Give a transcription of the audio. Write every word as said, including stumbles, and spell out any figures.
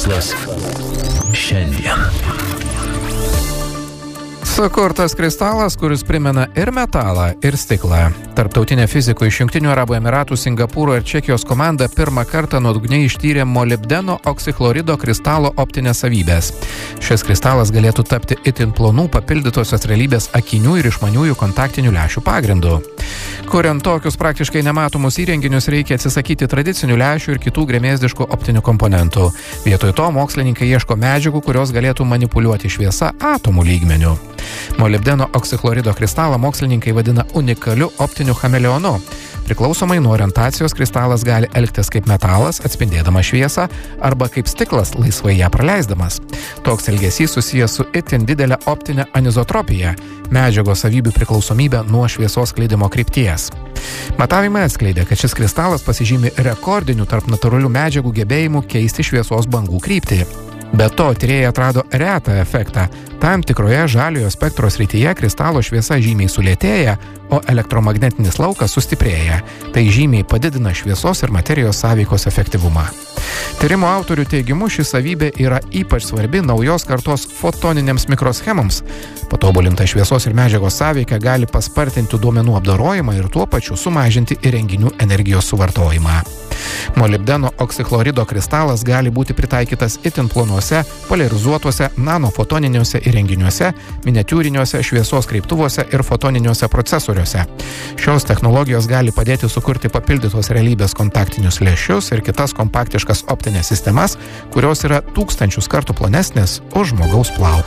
Mokslas šiandien. Sukurtas kristalas, kuris primena ir metalą, ir stiklą. Tarptautinė fizikų iš Jungtinių Arabų Emiratų, Singapūro ir Čekijos komanda pirmą kartą nuodugniai ištyrė molibdeno oksikhlorido kristalo optinės savybės. Šis kristalas galėtų tapti itin plonų papildytosios realybės akinių ir išmaniųjų kontaktinių lęšių pagrindu. Kuriant tokius praktiškai nematomus įrenginius, reikia atsisakyti tradicinių lęšių ir kitų gremėzdiškų optinių komponentų. Vietoj to mokslininkai ieško medžiagų, kurios galėtų manipuliuoti šviesa atomų lygmeniu. Molibdeno oksikhlorido kristalą mokslininkai vadina unikaliu optiniu chameleonu. Priklausomai nuo orientacijos kristalas gali elgtis kaip metalas, atspindėdamas šviesą, arba kaip stiklas, laisvai ją praleisdamas. Toks elgesys susijęs su itin didelė optinė anizotropija, medžiagos savybių priklausomybė nuo šviesos skleidimo krypties. Matavimai atskleidė, kad šis kristalas pasižymi rekordiniu tarp natūralių medžiagų gebėjimu keisti šviesos bangų kryptį. Be to, tyrėjai atrado retą efektą. Tam tikroje žaliojo spektro srityje kristalo šviesa žymiai sulėtėja, o elektromagnetinis laukas sustiprėja. Tai žymiai padidina šviesos ir materijos sąveikos efektyvumą. Tyrimo autorių teigimu ši savybė yra ypač svarbi naujos kartos fotoninėms mikroschemoms. Patobulinta šviesos ir medžiagos sąveika gali paspartinti duomenų apdorojimą ir tuo pačiu sumažinti įrenginių energijos suvartojimą. Molibdeno oksikhlorido kristalas gali būti pritaikytas itin plonuose, poliarizuotuose, nanofotoniniuose įrenginiuose, miniatiūriniuose šviesos kreiptuvuose ir fotoniniuose procesoriuose. Šios technologijos gali padėti sukurti papildytos realybės kontaktinius lęšius ir kitas kompaktiškas optinės sistemas, kurios yra tūkstančius kartų plonesnės už žmogaus plauką.